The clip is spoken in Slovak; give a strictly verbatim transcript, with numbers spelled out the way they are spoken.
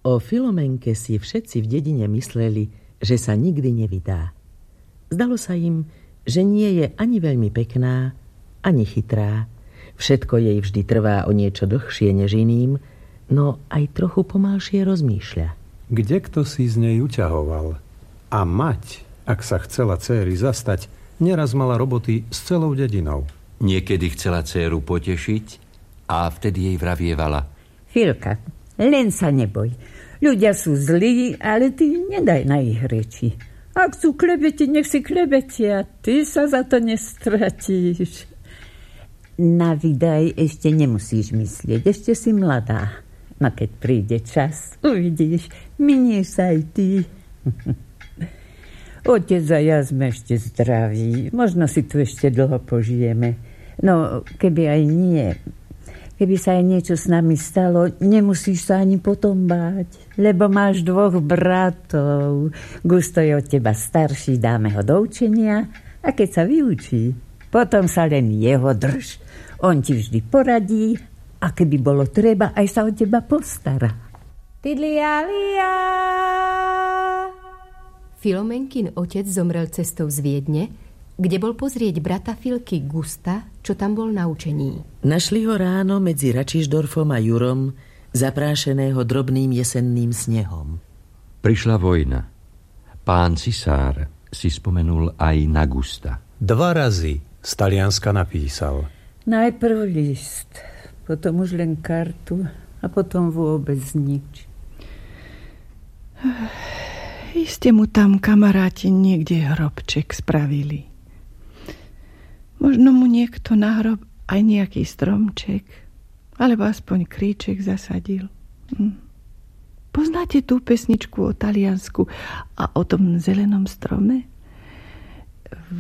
O Filomenke si všetci v dedine mysleli, že sa nikdy nevydá. Zdalo sa im, že nie je ani veľmi pekná, ani chytrá. Všetko jej vždy trvá o niečo dlhšie než iným, no aj trochu pomalšie rozmýšľa. Kde kto si z nej uťahoval? A mať, ak sa chcela céry zastať, neraz mala roboty s celou dedinou. Niekedy chcela dcéru potešiť a vtedy jej vravievala: Filka, len sa neboj. Ľudia sú zlí, ale ty nedaj na ich reči. Ak sú klebeti, nech si klebetia. Ty sa za to nestratíš. Na výdaj ešte nemusíš myslieť. Ešte si mladá. No keď príde čas, uvidíš, minieš sa aj ty. Otec a ja sme ešte zdraví. Možno si tu ešte dlho požijeme. No, keby aj nie... Keby sa aj niečo s nami stalo, nemusíš sa ani potom báť, lebo máš dvoch bratov. Gusto je od teba starší, dáme ho do učenia a keď sa vyučí, potom sa len jeho drž. On ti vždy poradí a keby bolo treba, aj sa o teba postará. Tidlialia! Filomenkin otec zomrel cestou z Viedne, kde bol pozrieť brata Filky Gusta, čo tam bol na učení. Našli ho ráno medzi Račišdorfom a Jurom, zaprášeného drobným jesenným snehom. Prišla vojna. Pán cisár si spomenul aj na Gusta. Dva razy z Talianska napísal. Najprv list, potom už len kartu a potom vôbec nič. Iste mu tam kamaráti niekde hrobček spravili. Možno mu niekto na hrob aj nejaký stromček, alebo aspoň kríček zasadil. Hm. Poznáte tú pesničku o Taliansku a o tom zelenom strome?